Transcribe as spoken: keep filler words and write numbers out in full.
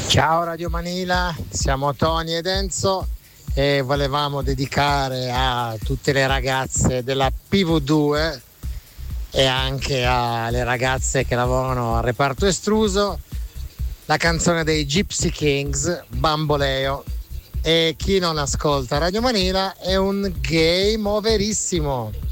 Ciao Radio Manila, siamo Tony ed Enzo e volevamo dedicare a tutte le ragazze della P V due e anche alle ragazze che lavorano al reparto estruso la canzone dei Gypsy Kings, Bamboleo. E chi non ascolta Radio Manila è un game overissimo.